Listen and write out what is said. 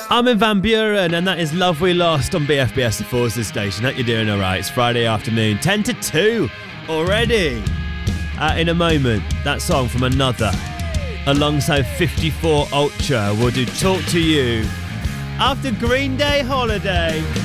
I'm in Van Buren, and that is Love We Lost on BFBS, the Forces station. Hope you're doing all right. It's Friday afternoon, 10 to 2 already. In a moment, that song from Another, alongside 54 Ultra, will do Talk to You after Green Day Holiday.